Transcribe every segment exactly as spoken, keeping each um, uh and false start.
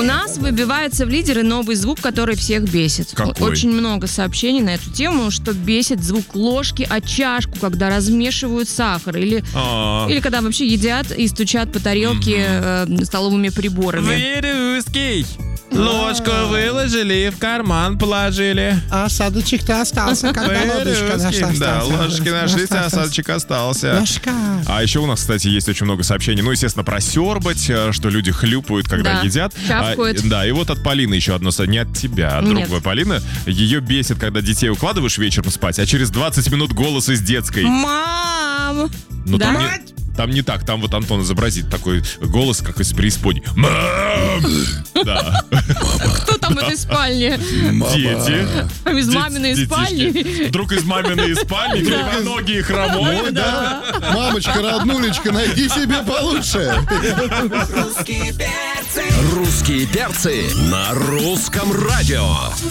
нас выбивается в лидеры новый звук, который всех бесит. Какой? Очень много сообщений на эту тему, что бесит звук ложки о чашку, когда размешивают сахар. Или, или когда вообще едят и стучат по тарелке mm-hmm. э, столовыми приборами. Вы русский. Ложку выложили и в карман положили. А осадочек-то остался, когда ложечка наша осталась. Да, ложечки нашлись, а осадочек остался. Ложка. А еще у нас, кстати, есть очень много сообщений. Ну, естественно, про сёрбать, что люди хлюпают, когда да, едят. чавкают. А, да, и вот от Полины еще одно, не от тебя, а от другой Полины. Ее бесит, когда детей укладываешь вечером спать, а через двадцать минут голос из детской. Мам! Ну, да? там не, там не так, там вот Антон изобразит такой голос, как из преисподней. Мам! Да. Кто там в этой спальне? Дети. Из маминой спальни? Вдруг из маминой спальни, кривоногий и хромой. Да. Мамочка, роднулечка, найди себе получше. Русские перцы. Русские перцы на русском радио.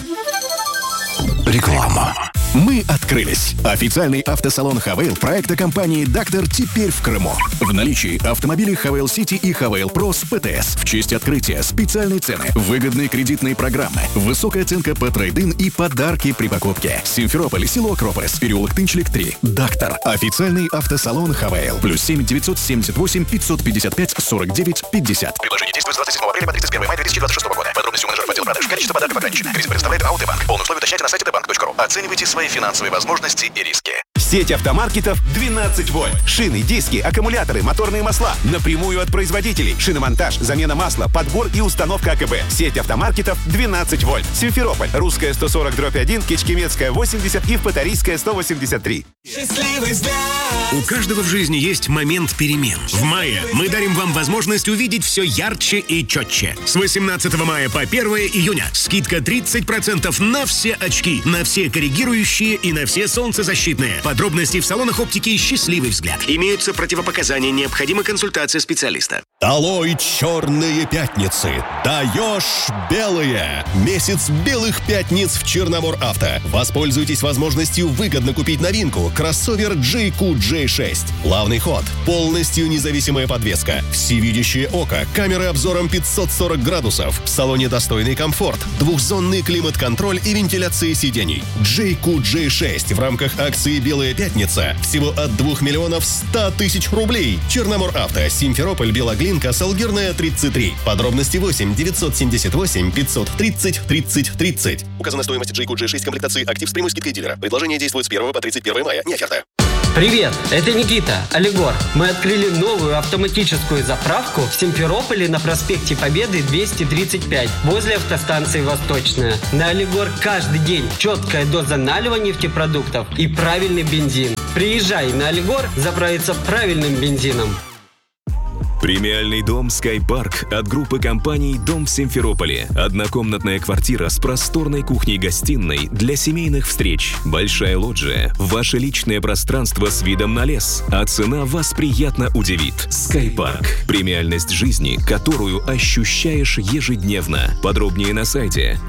Реклама. Мы открылись. Официальный автосалон «Хавейл» проекта компании «Дактор» теперь в Крыму. В наличии автомобили «Хавейл Сити» и «Хавейл Про» с ПТС. В честь открытия специальные цены, выгодные кредитные программы, высокая оценка по трейд-ин и подарки при покупке. Симферополь, село Акрополис, переулок Тынчлик, три. «Дактор». Официальный автосалон «Хавейл». Плюс семь девятьсот семьдесят восемь пятьсот пятьдесят пять сорок девять пятьдесят. Предложение действует с двадцать седьмого апреля по тридцать первого мая две тысячи двадцать шестого года. Подробности у менеджеров отдела продаж. Количество подарков ограничено. Риск представляет АО «Т-банк». Полные условия уточняйте на сайте тэ банк точка ру. Оценивайте свои финансовые возможности и риски. Сеть автомаркетов двенадцать вольт. Шины, диски, аккумуляторы, моторные масла. Напрямую от производителей. Шиномонтаж, замена масла, подбор и установка АКБ. Сеть автомаркетов двенадцать вольт. Симферополь. Русская сто сорок дробь один, Кечкемецкая восемьдесят и Впатарийская сто восемьдесят три. У каждого в жизни есть момент перемен. В мае мы дарим вам возможность увидеть все ярче и четче. С восемнадцатого мая по первое июня скидка тридцать процентов на все очки, на все коррегирующие и на все солнцезащитные. Подробности в салонах оптики «Счастливый взгляд». Имеются противопоказания, необходима консультация специалиста. Долой черные пятницы, даешь белые. Месяц белых пятниц в Черномор Авто. Воспользуйтесь возможностью выгодно купить новинку кроссовер джей кью джей шесть. Главный ход, полностью независимая подвеска, всевидящее око, камеры обзором пятьсот сорок градусов, в салоне достойный комфорт, двухзонный климат-контроль и вентиляция сидений. джей кью джей шесть в рамках акции «Белая пятница» всего от двух миллионов ста тысяч рублей. Черномор Авто, Симферополь, Белоглинка, Салгирная, тридцать три. Подробности восемь девятьсот семьдесят восемь пятьсот тридцать тридцать тридцать. Указана стоимость джей кью джей шесть комплектации «Актив» с прямой скидкой дилера. Предложение действует с первого по тридцать первое мая. Не оферта. Привет, это Никита, Алигор. Мы открыли новую автоматическую заправку в Симферополе на проспекте Победы двести тридцать пять, возле автостанции Восточная. На Алигор каждый день четкая доза налива нефтепродуктов и правильный бензин. Приезжай на Алигор заправиться правильным бензином. Премиальный дом «Скайпарк» от группы компаний «Дом в Симферополе». Однокомнатная квартира с просторной кухней-гостиной для семейных встреч. Большая лоджия, ваше личное пространство с видом на лес. А цена вас приятно удивит. «Скайпарк». Премиальность жизни, которую ощущаешь ежедневно. Подробнее на сайте